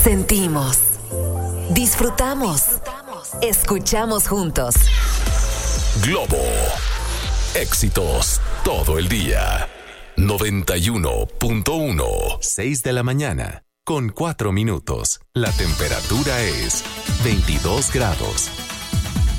Sentimos, disfrutamos, escuchamos juntos. Globo. Éxitos todo el día. 91.1. 6 de la mañana, con 4 minutos. La temperatura es 22 grados.